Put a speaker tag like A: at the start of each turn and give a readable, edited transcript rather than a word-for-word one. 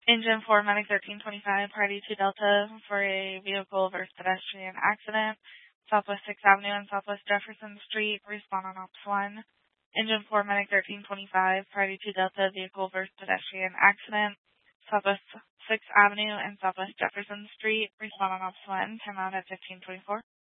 A: Engine 4, Medic 1325, party to Delta for a vehicle versus pedestrian accident. Southwest 6th Avenue and Southwest Jefferson Street, respond on Ops 1. Engine 4, Medic 1325, party to Delta, vehicle versus pedestrian accident. Southwest 6th Avenue and Southwest Jefferson Street, respond on Ops 1, time out at 1524.